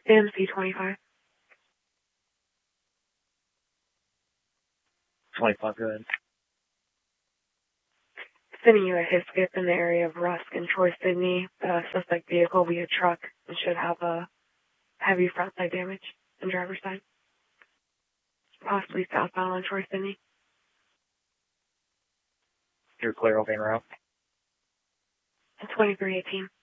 AMC 25. 25, go ahead. Sending you a hit skip in the area of Rusk and Troy, Sydney. Suspect vehicle will be a truck and should have a heavy front side damage and driver's side. Possibly southbound on Troy, Sydney. You're clear, open route. 2318.